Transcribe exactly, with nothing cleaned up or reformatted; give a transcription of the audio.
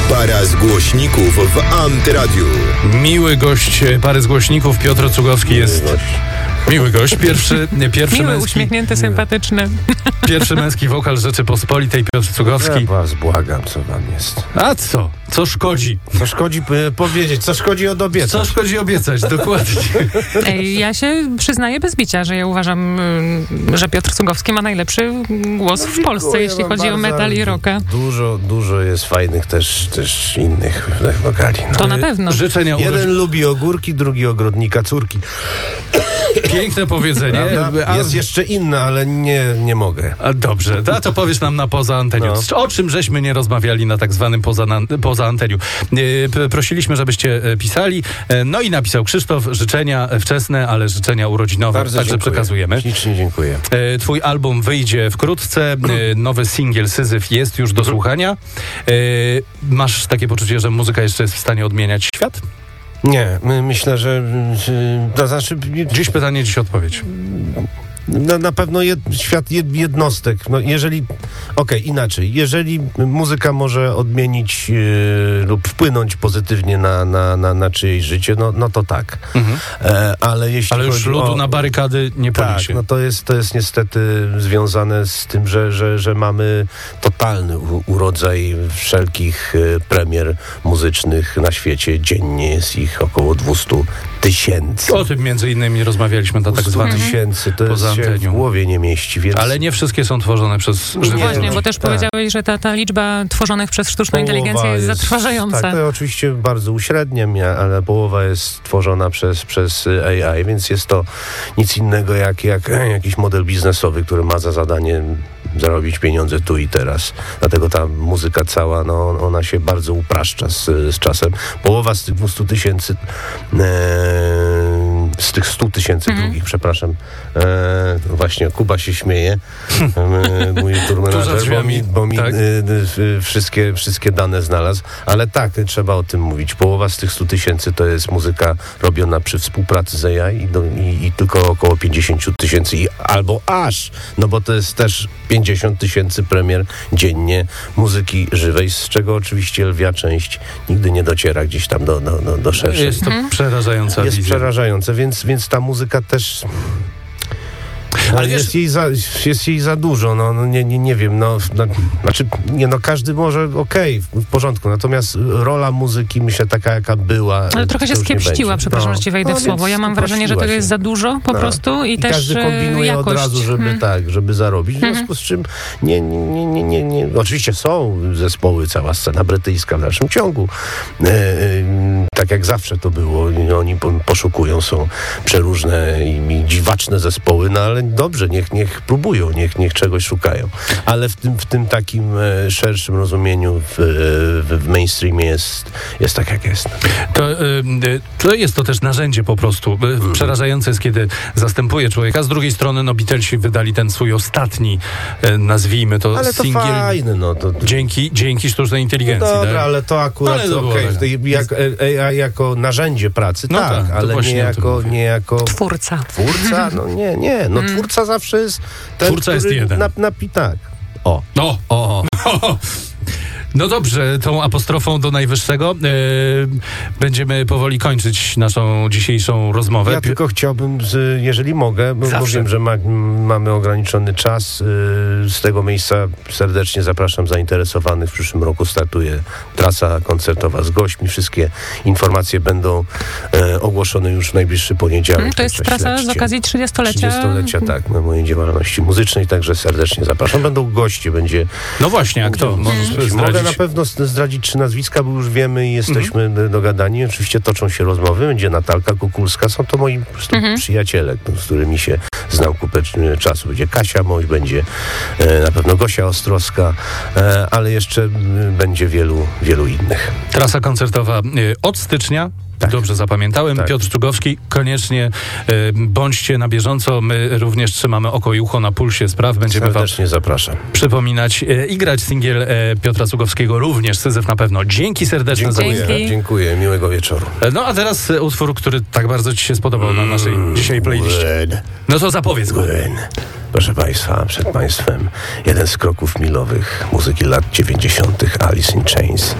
Para z głośników w Antyradiu. Miły gość pary z głośników, Piotr Cugowski jest... Miły gość, pierwszy, pierwszy Miły, męski... uśmiechnięty, sympatyczny. Pierwszy męski wokal Rzeczypospolitej, Piotr Cugowski. Ja was błagam, co wam jest. A co? Co szkodzi? Co szkodzi y, powiedzieć, co szkodzi od obiecać. Co szkodzi obiecać, dokładnie. Ej, ja się przyznaję bez bicia, że ja uważam, y, że Piotr Cugowski ma najlepszy głos w Polsce, Dziękuję jeśli wam chodzi o bardzo, metal i ale rocka. Dużo, dużo jest fajnych też, też innych wokali. No. To na pewno. Życzenia Jeden urodzin... lubi ogórki, drugi ogrodnika córki. Piękne powiedzenie. A jest jeszcze inne, ale nie, nie mogę. A dobrze, a to powiesz nam na poza anteniu. No. O czym żeśmy nie rozmawiali na tak zwanym poza, na, poza anteniu. E, p- prosiliśmy, żebyście e, pisali. E, no i napisał Krzysztof, życzenia wczesne, ale życzenia urodzinowe. Bardzo Także dziękuję. przekazujemy. Ślicznie dziękuję. E, twój album wyjdzie wkrótce. E, nowy singiel Syzyf jest już do słuchania. E, masz takie poczucie, że muzyka jeszcze jest w stanie odmieniać świat? Nie, my, myślę, że... że to znaczy... Dziś pytanie, dziś odpowiedź. No, na pewno jed, świat jed, jednostek. No, jeżeli, okej, inaczej. Jeżeli muzyka może odmienić yy, lub wpłynąć pozytywnie na, na, na, na czyjeś życie, no, no to tak. Mhm. E, ale jeśli Ale już chodzi ludu o, na barykady nie tak, poniesie. no to jest, to jest niestety związane z tym, że, że, że mamy totalny u, urodzaj wszelkich y, premier muzycznych na świecie. Dziennie jest ich około dwieście tysięcy. O tym między innymi rozmawialiśmy na tak zwanym... tysięcy, to jest poza się w antenią. głowie nie mieści, więc... Ale nie wszystkie są tworzone przez Nie, żywych Właśnie, ludzi. bo też tak. powiedziałeś, że ta, ta liczba tworzonych przez sztuczną Połowa inteligencję jest, zatrważająca. Tak, to oczywiście bardzo uśredniam, ja, ale połowa jest tworzona przez, przez A I, więc jest to nic innego jak, jak jakiś model biznesowy, który ma za zadanie zarobić pieniądze tu i teraz. Dlatego ta muzyka cała, no, ona się bardzo upraszcza z, z czasem. Połowa z tych dwieście tysięcy e, z tych stu tysięcy Mhm. drugich, przepraszam. E, właśnie, Kuba się śmieje. E, mój tour Tuż za manager, bo drzwiami, mi, bo mi tak. y, y, wszystkie, wszystkie dane znalazł. Ale tak, trzeba o tym mówić. Połowa z tych stu tysięcy to jest muzyka robiona przy współpracy z A I i, do, i, i tylko około pięćdziesiąt tysięcy i albo aż, no bo to jest też pięćdziesiąt tysięcy premier dziennie muzyki żywej, z czego oczywiście lwia część nigdy nie dociera gdzieś tam do, do, do, do szerszej. Jest to przerażająca Jest wizja. przerażające, więc, więc ta muzyka też... Ale Ale wiesz- jest, jej za, jest jej za dużo, no, no nie, nie, nie wiem, no, no, znaczy, nie no, każdy może, okej, w, w porządku, natomiast rola muzyki, myślę, taka jaka była... Ale trochę się to już nie skiepściła, będzie. przepraszam, No. że ci wejdę No, w słowo. więc Ja mam wrażenie, że tego uprościła jest się. za dużo po No. prostu i, I też każdy kombinuje jakość. od razu, żeby Hmm. tak, żeby zarobić. W związku z czym nie, nie, nie, nie, nie. Oczywiście są zespoły, cała scena brytyjska w dalszym ciągu. E, e, tak jak zawsze to było. Oni po, poszukują, są przeróżne i, i dziwaczne zespoły, no ale dobrze, niech, niech próbują, niech, niech czegoś szukają. Ale w tym, w tym takim e, szerszym rozumieniu w, w, w mainstreamie jest, jest tak, jak jest. To, y, y, to jest to też narzędzie po prostu. Y, Przerażające jest, kiedy zastępuje człowieka. Z drugiej strony, no, Beatlesi wydali ten swój ostatni, y, nazwijmy to, Ale to singiel. fajne, no. To, to... Dzięki, dzięki sztucznej inteligencji. No dobra, tak? ale to akurat Ale to było okej, tak. to jak, A I jako narzędzie pracy, No tak, tak, to ale nie właśnie o tym jako, mówię. nie jako Twórca. twórca, no nie, nie, no twórca zawsze jest ten, Twórca jest który jeden. Na, napi, tak. O. No, o, o. No dobrze, tą apostrofą do najwyższego e, będziemy powoli kończyć naszą dzisiejszą rozmowę. Ja tylko chciałbym, z, jeżeli mogę, bo, bo Zawsze. wiem, że ma, mamy ograniczony czas, y, z tego miejsca serdecznie zapraszam zainteresowanych. W przyszłym roku startuje trasa koncertowa z gośćmi. Wszystkie informacje będą e, ogłoszone już w najbliższy poniedziałek. Hmm, to jest także trasa z śledźcie. okazji trzydziestolecia. trzydziestolecia, tak, na mojej działalności muzycznej, także serdecznie zapraszam. Będą goście, będzie... No właśnie, a kto? Możesz Mogę zdradzić? na pewno zdradzić trzy nazwiska, bo już wiemy i jesteśmy mm-hmm. dogadani. Oczywiście toczą się rozmowy. Będzie Natalka Kukulska. Są to moi po prostu mm-hmm. przyjaciele, z którymi się znam kupę czasu. Będzie Kasia Moś, będzie e, na pewno Gosia Ostrowska, e, ale jeszcze m, będzie wielu, wielu innych. Trasa koncertowa y, od stycznia. Tak. Dobrze zapamiętałem. Tak. Piotr Cugowski, koniecznie e, bądźcie na bieżąco. My również trzymamy oko i ucho na pulsie spraw. Będziemy wam Serdecznie zapraszam. przypominać e, i grać singiel e, Piotra Cugowskiego, również Syzyf na pewno. Dzięki serdeczne za Dziękuję, Dzięki. dziękuję. Miłego wieczoru. E, No a teraz e, utwór, który tak bardzo ci się spodobał na naszej dzisiaj playliście. Red. No to zapowiedz go. Gwen. Proszę Państwa, przed Państwem jeden z kroków milowych muzyki lat dziewięćdziesiątych Alice in Chains.